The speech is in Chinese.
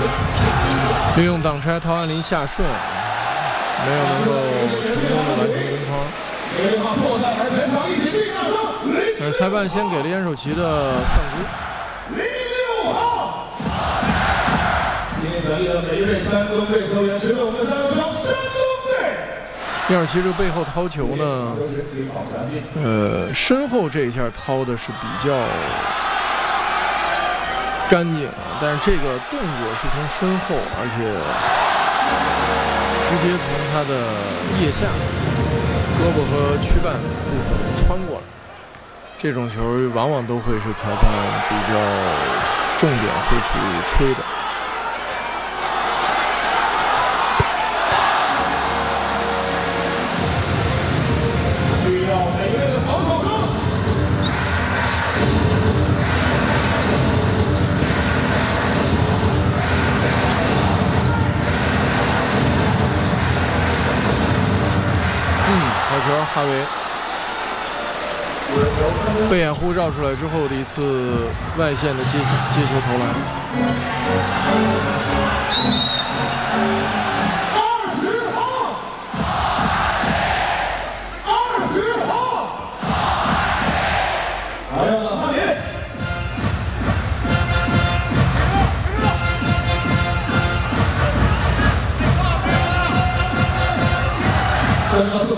利用挡拆陶安林下顺，没有能够成功的完成攻框。裁判先给了严守齐的犯规。 06号，今天奖励的每一位山东队球员，值得我们加油！山东队。 严守齐这背后掏球呢，身后这一下掏的是比较干净啊，但是这个动作是从身后，而且直接从他的腋下、胳膊和躯干部分穿过来。这种球往往都会是裁判比较重点会去吹的。 需要每位的防守者。 好球，哈维。被掩护绕出来之后的一次外线的接球投篮。 20号，还有哈林。整个